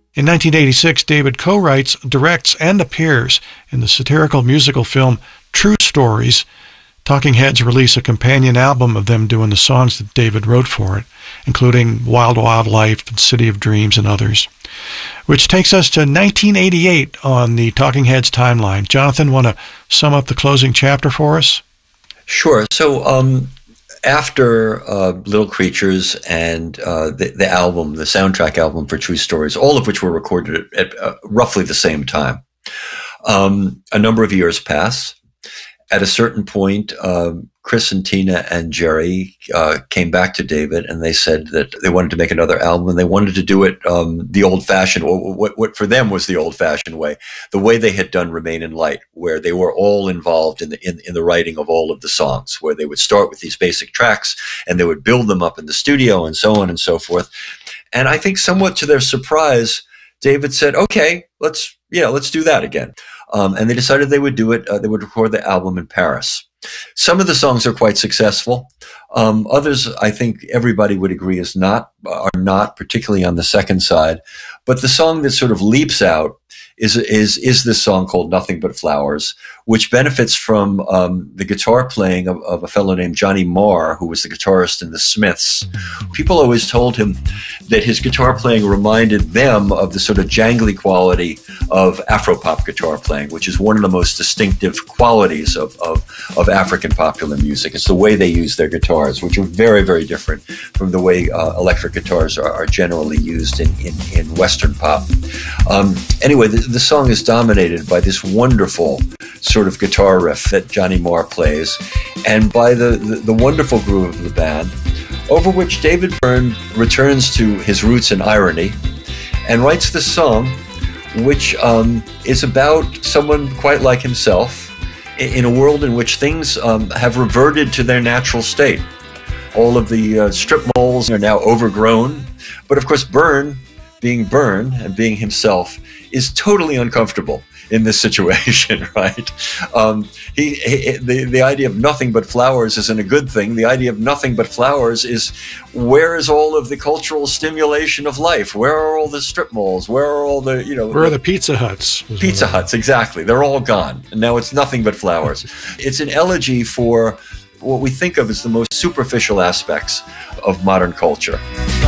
In 1986, David co-writes, directs, and appears in the satirical musical film True Stories. Talking Heads release a companion album of them doing the songs that David wrote for it, including Wild Wild Life and City of Dreams and others. Which takes us to 1988 on the Talking Heads timeline. Jonathan, want to sum up the closing chapter for us? Sure. So after Little Creatures and the album, the soundtrack album for True Stories, all of which were recorded at roughly the same time, a number of years pass. At a certain point, Chris and Tina and Jerry came back to David, and they said that they wanted to make another album, and they wanted to do it the old-fashioned, or what for them was the old-fashioned way, the way they had done Remain in Light, where they were all involved in the writing of all of the songs, where they would start with these basic tracks, and they would build them up in the studio, and so on and so forth. And I think somewhat to their surprise, David said, "Okay, let's do that again." And they decided they would do it. They would record the album in Paris. Some of the songs are quite successful. Others, I think everybody would agree, are not, particularly on the second side. But the song that sort of leaps out is this song called Nothing But Flowers, which benefits from the guitar playing of a fellow named Johnny Marr, who was the guitarist in the Smiths. People always told him that his guitar playing reminded them of the sort of jangly quality of Afropop guitar playing, which is one of the most distinctive qualities of African popular music. It's the way they use their guitars, which are very, very different from the way electric guitars are generally used in Western pop. Anyway, the song is dominated by this wonderful sort of guitar riff that Johnny Marr plays, and by the wonderful groove of the band, over which David Byrne returns to his roots in irony and writes this song, which is about someone quite like himself in a world in which things have reverted to their natural state. All of the strip malls are now overgrown, but of course Byrne, being Byrne and being himself, is totally uncomfortable in this situation, right? The idea of nothing but flowers isn't a good thing. The idea of nothing but flowers is, where is all of the cultural stimulation of life? Where are all the strip malls? Where are all the, Where are the Pizza Huts? Pizza Huts, exactly. They're all gone. And now it's nothing but flowers. It's an elegy for what we think of as the most superficial aspects of modern culture.